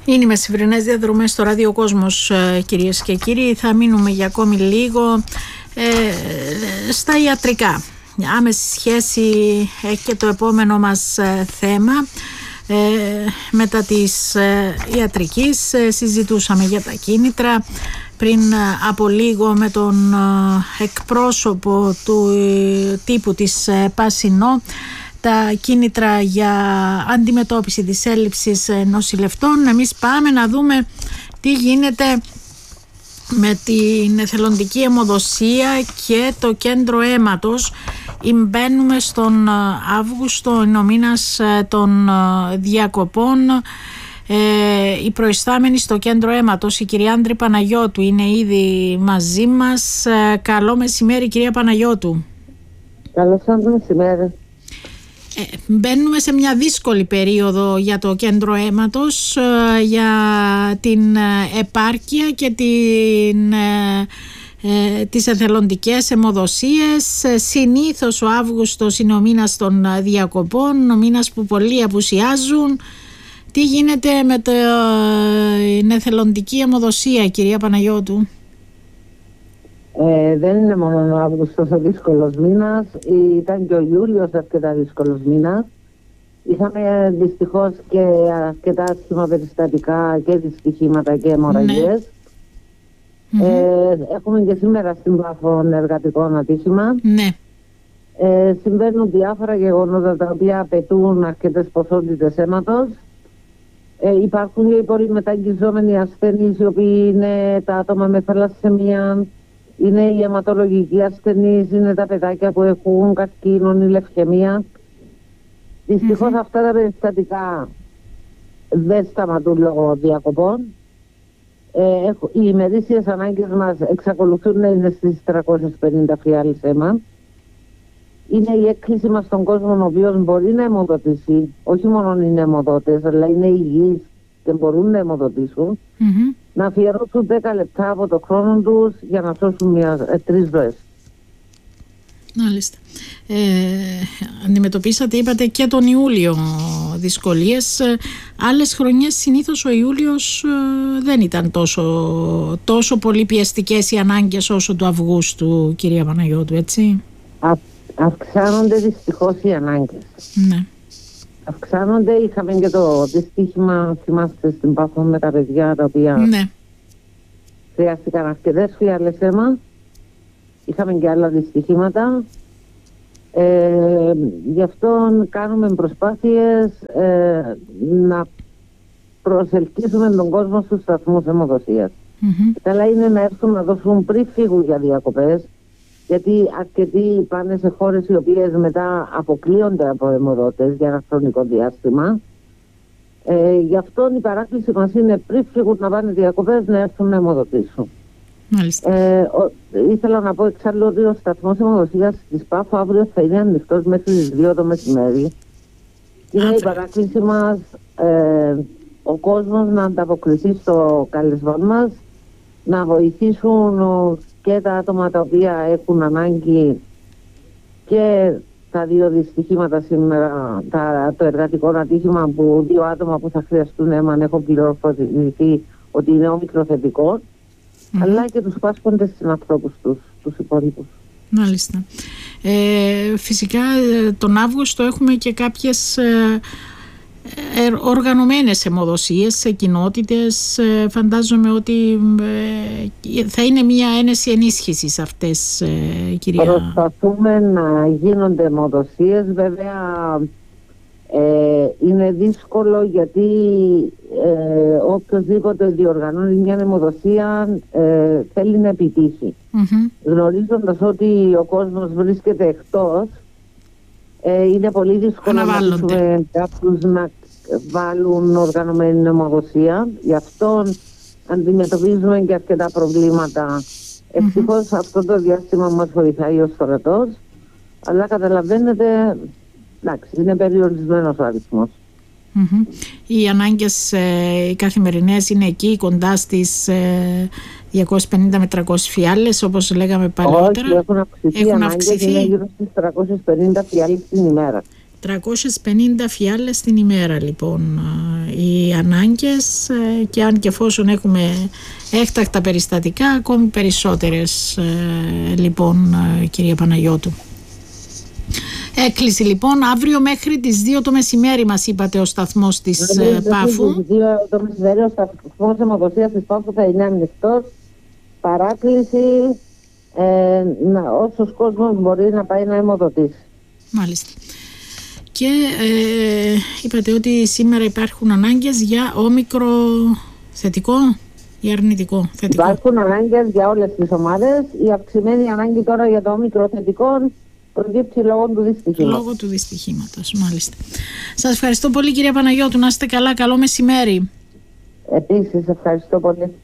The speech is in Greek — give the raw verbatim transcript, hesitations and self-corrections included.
Είναι οι μεσημβρινές διαδρομές στο Ράδιο Κόσμος, κυρίες και κύριοι. Θα μείνουμε για ακόμη λίγο ε, στα ιατρικά. Άμεση σχέση έχει και το επόμενο μας θέμα. Ε, μετά της ε, ιατρικής ε, συζητούσαμε για τα κίνητρα πριν ε, από λίγο με τον ε, εκπρόσωπο του ε, τύπου της ε, Πασινό, τα κίνητρα για αντιμετώπιση της έλλειψης νοσηλευτών. Εμείς πάμε να δούμε τι γίνεται με την εθελοντική αιμοδοσία και το κέντρο αίματος. Μπαίνουμε στον Αύγουστο, είναι ο μήνας των διακοπών. Ε, η προϊστάμενη στο κέντρο αίματος, η κυρία Άντρη Παναγιώτου, είναι ήδη μαζί μας. Ε, καλό μεσημέρι, κυρία Παναγιώτου. Καλό σας μεσημέρι. Ε, μπαίνουμε σε μια δύσκολη περίοδο για το κέντρο αίματος, ε, για την ε, επάρκεια και την, ε, ε, τις εθελοντικές αιμοδοσίες. Ε, συνήθως ο Αύγουστος είναι ο μήνας των διακοπών, ο μήνας που πολλοί απουσιάζουν. Τι γίνεται με το, ε, την εθελοντική αιμοδοσία, κυρία Παναγιώτου? Ε, δεν είναι μόνο ο Αύγουστος ο δύσκολος μήνας, ήταν και ο Ιούλιος αρκετά δύσκολος μήνας. Είχαμε δυστυχώς και αρκετά άσχημα περιστατικά και δυστυχήματα και αιμορραγίες. Ναι. Ε, έχουμε και σήμερα στην Πάφο εργατικό ατύχημα. Ναι. Ε, συμβαίνουν διάφορα γεγονότα τα οποία απαιτούν αρκετές ποσότητες αίματος. Ε, υπάρχουν και οι πολύ μεταγγιζόμενοι ασθενείς, οι οποίοι είναι τα άτομα με θαλασσαιμία, είναι οι αιματολογικοί ασθενείς, είναι τα παιδάκια που έχουν καρκίνο ή λευκαιμία. Δυστυχώς mm-hmm. αυτά τα περιστατικά δεν σταματούν λόγω διακοπών. Ε, οι ημερήσιες ανάγκες μας εξακολουθούν να είναι στις τριακόσιες πενήντα φιάλες αίμα. Είναι η έκκληση μας στον κόσμο, ο οποίος μπορεί να αιμοδοτήσει, όχι μόνο είναι αιμοδότες, αλλά είναι υγιείς και μπορούν να αιμοδοτήσουν, mm-hmm. να αφιερώσουν δέκα λεπτά από το χρόνο τους για να σώσουν μια, ε, τρεις ζωές. Μάλιστα. Ε, αντιμετωπίσατε, είπατε, και τον Ιούλιο δυσκολίες. Άλλες χρονιές συνήθως ο Ιούλιος ε, δεν ήταν τόσο, τόσο πολύ πιεστικές οι ανάγκες όσο του Αυγούστου, κυρία Παναγιώτου, έτσι? Α, αυξάνονται δυστυχώς οι ανάγκες. Ναι. Αυξάνονται. Είχαμε και το δυστύχημα, θυμάστε, στην Πάφο με τα παιδιά τα οποία ναι. χρειάστηκαν αρκετές φιάλες αίμα. Είχαμε και άλλα δυστυχήματα. Ε, γι' αυτό κάνουμε προσπάθειες ε, να προσελκύσουμε τον κόσμο στους σταθμούς αιμοδοσίας. Mm-hmm. Καλά είναι να έρθουν να δώσουν πριν φύγουν για διακοπές, γιατί αρκετοί πάνε σε χώρες οι οποίες μετά αποκλείονται από αιμοδότες για ένα χρονικό διάστημα. Ε, γι' αυτό η παράκληση μας είναι πριν φύγουν να πάνε διακοπές να έρθουν να αιμοδοτήσουν. Ε, ο, ήθελα να πω εξάλλου ότι ο σταθμός αιμοδοσίας της Πάφο αύριο θα είναι ανοιχτός μέχρι τις δύο το μεσημέρι. Είναι η παράκληση μας ε, ο κόσμος να ανταποκριθεί στο καλεσμό μας, να βοηθήσουν και τα άτομα τα οποία έχουν ανάγκη και τα δύο δυστυχήματα σήμερα, τα, το εργατικό ατύχημα που δύο άτομα που θα χρειαστούν αίμα έχουν πληροφορηθεί ότι είναι ομικροθετικό, mm-hmm. αλλά και τους πάσχοντες συνανθρώπους τους, τους υπόλοιπους. Μάλιστα. Ε, φυσικά τον Αύγουστο έχουμε και κάποιες ε, ε, οργανωμένες αιμοδοσίες σε κοινότητες. Ε, φαντάζομαι ότι ε, θα είναι μια ένεση ενίσχυσης αυτές, ε, κυρία. Προσπαθούμε να γίνονται αιμοδοσίες. Βέβαια ε, είναι δύσκολο, γιατί ε, οποιοδήποτε διοργανώνει μια αιμοδοσία ε, θέλει να επιτύχει. Mm-hmm. Γνωρίζοντας ότι ο κόσμος βρίσκεται εκτός, ε, είναι πολύ δύσκολο να βρίσκουμε κάποιους να βάλουν οργανωμένη αιμοδοσία. Γι' αυτό αντιμετωπίζουμε και αρκετά προβλήματα. Mm-hmm. Ευτυχώς αυτό το διάστημα μας βοηθάει ο στρατός, αλλά καταλαβαίνετε, εντάξει, είναι περιορισμένος ο αριθμός. Mm-hmm. Οι ανάγκες ε, οι καθημερινές είναι εκεί κοντά στις ε, διακόσιες πενήντα με τριακόσιες φιάλες, όπως λέγαμε παλαιότερα? Όχι, έχουν αυξηθεί, έχουν αυξηθεί. Είναι γύρω στις τριακόσιες πενήντα φιάλες την ημέρα. τριακόσιες πενήντα φιάλες την ημέρα, λοιπόν, οι ανάγκες και αν και εφόσον έχουμε έκτακτα περιστατικά ακόμη περισσότερες λοιπόν κυρία Παναγιώτου. Έκκληση λοιπόν αύριο μέχρι τις δύο το μεσημέρι μας είπατε ο σταθμός της αύριο, Πάφου. Στις δύο το μεσημέρι ο σταθμός αιμοδοσίας της Πάφου θα είναι ανοιχτός. Παράκληση ε, να, όσος κόσμος μπορεί να πάει να αιμοδοτήσει. Μάλιστα. Και ε, είπατε ότι σήμερα υπάρχουν ανάγκες για όμικρο θετικό ή αρνητικό θετικό. Υπάρχουν ανάγκες για όλες τις ομάδες. Η αυξημένη ανάγκη τώρα για το όμικρο θετικό προκύπτει λόγω του δυστυχήματος. Λόγω του δυστυχήματος, μάλιστα. Σας ευχαριστώ πολύ κυρία Παναγιώτου. Να είστε καλά. Καλό μεσημέρι. Επίσης, ευχαριστώ πολύ.